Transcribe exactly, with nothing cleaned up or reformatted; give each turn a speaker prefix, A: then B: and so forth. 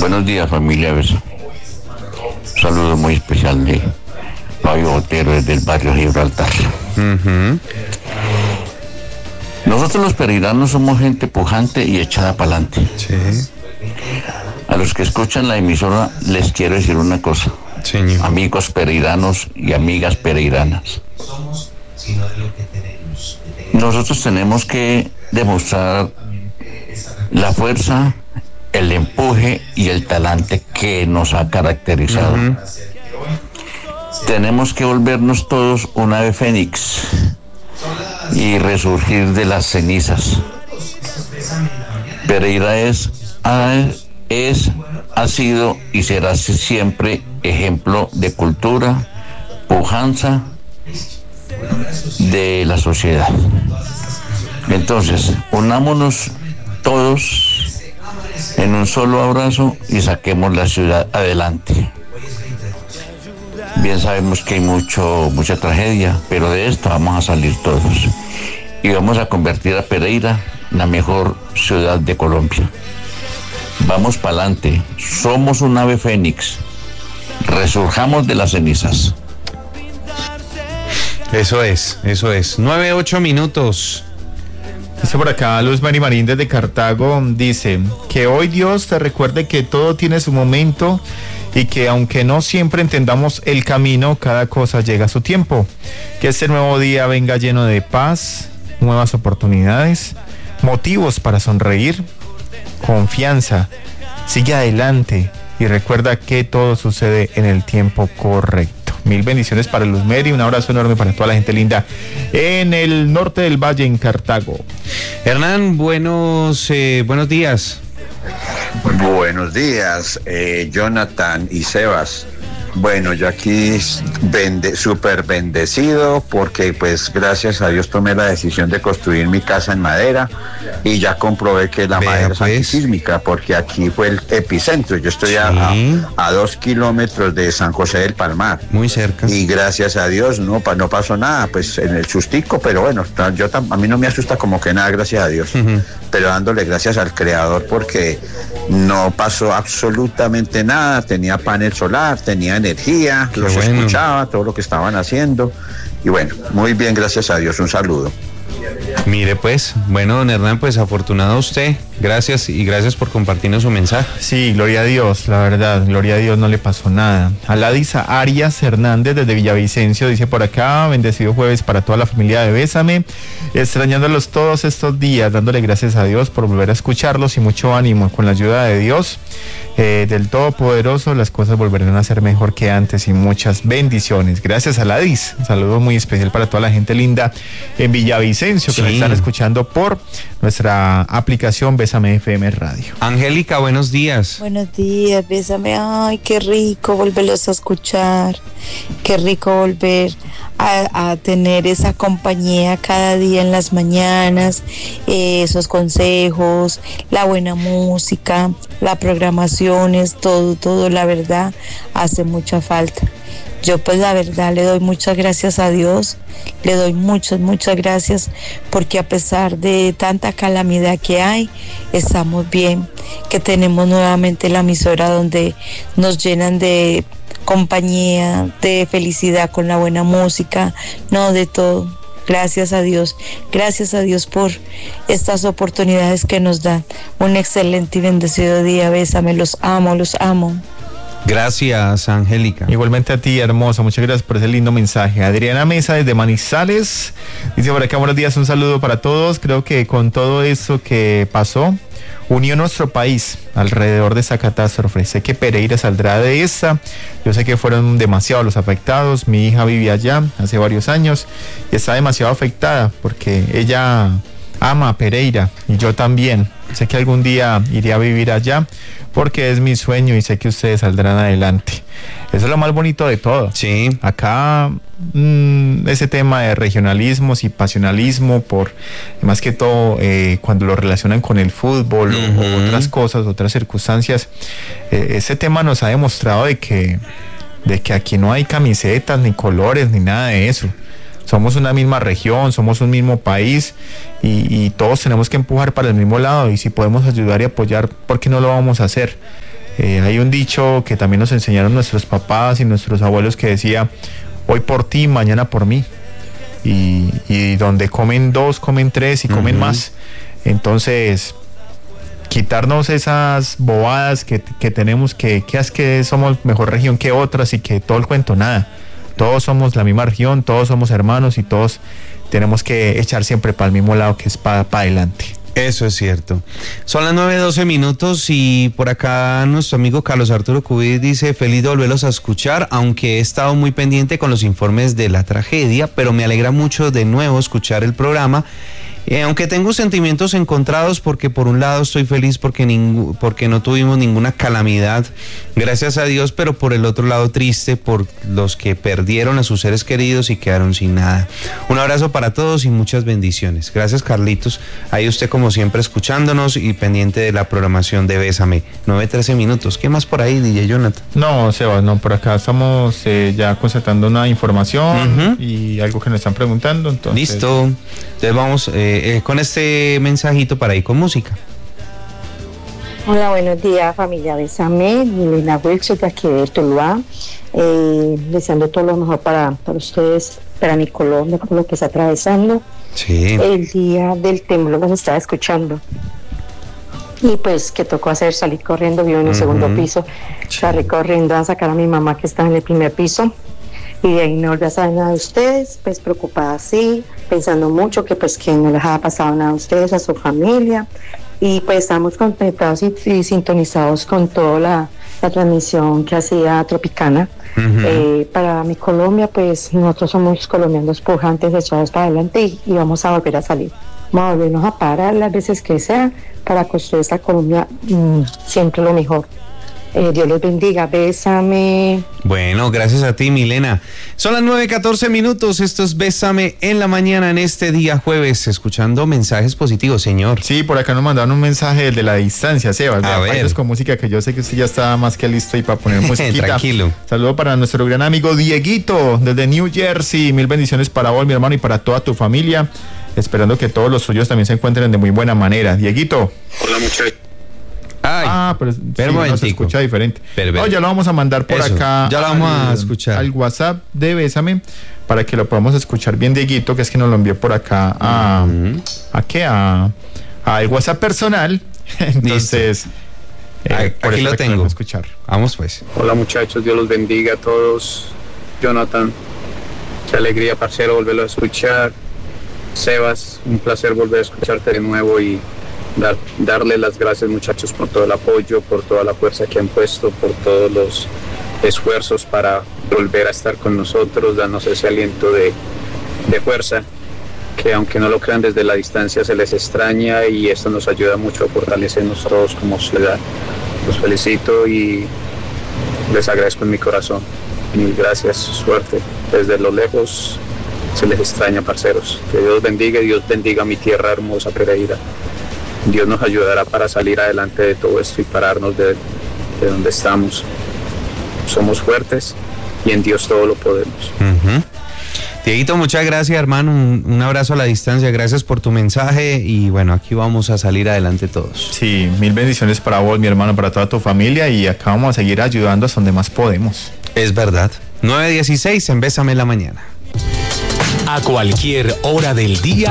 A: Buenos días, familia Besa. Un saludo muy especial de Fabio Botero desde el barrio Gibraltar. Uh-huh. Nosotros los pereiranos somos gente pujante y echada para adelante.
B: Sí.
A: A los que escuchan la emisora les quiero decir una cosa.
B: Señor.
A: Amigos pereiranos y amigas pereiranas. Nosotros tenemos que demostrar la fuerza, el empuje y el talante que nos ha caracterizado. Uh-huh. Tenemos que volvernos todos un ave fénix y resurgir de las cenizas. Pereira es, ha, es, ha sido y será siempre ejemplo de cultura, pujanza de la sociedad. Entonces, unámonos todos en un solo abrazo y saquemos la ciudad adelante. Bien sabemos que hay mucho, mucha tragedia, pero de esto vamos a salir todos y vamos a convertir a Pereira en la mejor ciudad de Colombia. Vamos para adelante, somos un ave fénix, resurjamos de las cenizas.
B: Eso es, eso es. Nueve, ocho minutos.
C: Dice por acá Luz Mari Marín desde Cartago, dice que hoy Dios te recuerde que todo tiene su momento y que aunque no siempre entendamos el camino, cada cosa llega a su tiempo. Que este nuevo día venga lleno de paz, nuevas oportunidades, motivos para sonreír, confianza. Sigue adelante y recuerda que todo sucede en el tiempo correcto. Mil bendiciones para Luz Mary, un abrazo enorme para toda la gente linda en el norte del valle, en Cartago.
B: Hernán, buenos, eh, buenos días.
D: Buenos días, eh, Jonathan y Sebas. Bueno, yo aquí bende, súper bendecido porque pues gracias a Dios tomé la decisión de construir mi casa en madera y ya comprobé que la Vea madera pues. es antisísmica porque aquí fue el epicentro. Yo estoy sí. a, a, a dos kilómetros de San José del Palmar.
B: Muy cerca.
D: Y gracias a Dios no, no pasó nada, pues en el sustico, pero bueno, yo a mí no me asusta como que nada, gracias a Dios. Uh-huh. Pero dándole gracias al Creador porque no pasó absolutamente nada, tenía panel solar, tenía energía, Qué los bueno. escuchaba, todo lo que estaban haciendo y bueno, muy bien, gracias a Dios, un saludo.
B: Mire pues, bueno, don Hernán, pues afortunado usted, gracias y gracias por compartirnos su mensaje.
C: Sí, gloria a Dios, la verdad, gloria a Dios, no le pasó nada. Aladisa Arias Hernández desde Villavicencio dice por acá, bendecido jueves para toda la familia de Bésame, extrañándolos todos estos días, dándole gracias a Dios por volver a escucharlos y mucho ánimo, con la ayuda de Dios, eh, del Todopoderoso, las cosas volverán a ser mejor que antes y muchas bendiciones. Gracias Aladis, un saludo muy especial para toda la gente linda en Villavicencio, que sí. nos están escuchando por nuestra aplicación Bésame F M Radio.
B: Angélica, buenos días.
E: Buenos días, Bésame. Ay, qué rico volverlos a escuchar. Qué rico volver a, a tener esa compañía cada día en las mañanas, eh, esos consejos, la buena música, la programación, es todo, todo, la verdad, hace mucha falta. Yo pues la verdad le doy muchas gracias a Dios, le doy muchas, muchas gracias porque a pesar de tanta calamidad que hay, estamos bien, que tenemos nuevamente la emisora donde nos llenan de compañía, de felicidad con la buena música, no, de todo. Gracias a Dios, gracias a Dios por estas oportunidades que nos dan. Un excelente y bendecido día, Bésame, los amo, los amo.
B: Gracias, Angélica.
C: Igualmente a ti, hermosa, muchas gracias por ese lindo mensaje. Adriana Mesa desde Manizales dice por acá, buenos días, un saludo para todos. Creo que con todo eso que pasó, unió nuestro país alrededor de esa catástrofe. Sé que Pereira saldrá de esta. Yo sé que fueron demasiados los afectados. Mi hija vivía allá hace varios años y está demasiado afectada porque ella ama a Pereira y yo también. Sé que algún día iré a vivir allá porque es mi sueño y sé que ustedes saldrán adelante. Eso es lo más bonito de todo.
B: Sí.
C: Acá mmm, ese tema de regionalismos y pasionalismo, por más que todo eh, cuando lo relacionan con el fútbol uh-huh. o, o otras cosas, otras circunstancias, eh, ese tema nos ha demostrado de que, de que aquí no hay camisetas, ni colores, ni nada de eso. Somos una misma región, somos un mismo país y, y todos tenemos que empujar para el mismo lado, y si podemos ayudar y apoyar, ¿por qué no lo vamos a hacer? Eh, hay un dicho que también nos enseñaron nuestros papás y nuestros abuelos que decía, hoy por ti, mañana por mí. Y, y donde comen dos, comen tres y comen uh-huh. más. Entonces, quitarnos esas bobadas que, que tenemos, que, que es que somos mejor región que otras y que todo el cuento, nada. Todos somos la misma región, todos somos hermanos y todos tenemos que echar siempre para el mismo lado, que es para pa adelante.
B: Eso es cierto. Son las nueve doce minutos y por acá nuestro amigo Carlos Arturo Cubí dice, feliz de volverlos a escuchar, aunque he estado muy pendiente con los informes de la tragedia, pero me alegra mucho de nuevo escuchar el programa. Eh, aunque tengo sentimientos encontrados porque por un lado estoy feliz porque, ningú, porque no tuvimos ninguna calamidad, gracias a Dios, pero por el otro lado triste por los que perdieron a sus seres queridos y quedaron sin nada. Un abrazo para todos y muchas bendiciones. Gracias, Carlitos. Ahí usted como siempre escuchándonos y pendiente de la programación de Bésame. nueve trece minutos. ¿Qué más por ahí, D J Jonathan?
C: No, Sebas, no, por acá estamos eh, ya constatando una información uh-huh. y algo que nos están preguntando. Entonces... Listo.
B: Entonces vamos... Eh, Eh, con este mensajito para ir con música.
F: Hola, buenos días, familia Bésame, Milena Wilson de aquí de Tuluá, eh, deseando todo lo mejor para, para ustedes, para mi Colombia, por lo que está atravesando.
B: Sí.
F: El día del temblor los estaba escuchando y pues que tocó hacer, salir corriendo, vivo en el uh-huh. segundo piso, sí. salí corriendo a sacar a mi mamá que está en el primer piso. Y de ahí no volví a saber nada de ustedes, pues preocupada sí, pensando mucho que pues que no les había pasado nada a ustedes, a su familia, y pues estamos conectados y, y sintonizados con toda la, la transmisión que hacía Tropicana. Uh-huh. Eh, para mi Colombia, pues nosotros somos colombianos pujantes, echados para adelante y, y vamos a volver a salir. Vamos a volvernos a parar las veces que sea para construir esta Colombia mmm, siempre lo mejor. Eh, Dios los bendiga, bésame.
B: Bueno, gracias a ti, Milena. Son las nueve catorce minutos, esto es Bésame en la mañana en este día jueves, escuchando mensajes positivos, señor.
C: Sí, por acá nos mandaron un mensaje de la distancia, Sebas,
B: a
C: de ver. Con música, que yo sé que usted ya está más que listo y para poner musiquita.
B: Tranquilo.
C: Saludo para nuestro gran amigo Dieguito, desde New Jersey, mil bendiciones para vos, mi hermano, y para toda tu familia, esperando que todos los suyos también se encuentren de muy buena manera. Dieguito.
G: Hola, muchachos.
C: Ay, ah, pero, pero sí, no se escucha diferente. Pero, pero. No, ya lo vamos a mandar por Eso, acá.
B: Ya lo vamos al, a escuchar.
C: Al WhatsApp de Bésame para que lo podamos escuchar bien, Dieguito, que es que nos lo envió por acá a. Uh-huh. ¿A qué? A, a el WhatsApp personal. Entonces,
B: eh, por aquí eso lo tengo.
C: Escuchar.
B: Vamos pues.
G: Hola, muchachos, Dios los bendiga a todos. Jonathan, qué alegría, parcero, volverlo a escuchar. Sebas, un placer volver a escucharte de nuevo y Dar, darle las gracias, muchachos, por todo el apoyo, por toda la fuerza que han puesto, por todos los esfuerzos para volver a estar con nosotros, darnos ese aliento de, de fuerza, que aunque no lo crean desde la distancia se les extraña y esto nos ayuda mucho a fortalecernos todos como sociedad. Los felicito y les agradezco en mi corazón. Mil gracias, suerte. Desde lo lejos se les extraña, parceros. Que Dios bendiga y Dios bendiga mi tierra hermosa, Pereira. Dios nos ayudará para salir adelante de todo esto y pararnos de, de donde estamos. Somos fuertes y en Dios todo lo podemos.
B: Uh-huh. Dieguito, muchas gracias, hermano. Un, un abrazo a la distancia. Gracias por tu mensaje y bueno, aquí vamos a salir adelante todos.
C: Sí, mil bendiciones para vos, mi hermano, para toda tu familia y acá vamos a seguir ayudando hasta donde más podemos.
B: Es verdad. nueve dieciséis en Bésame en la mañana.
H: A cualquier hora del día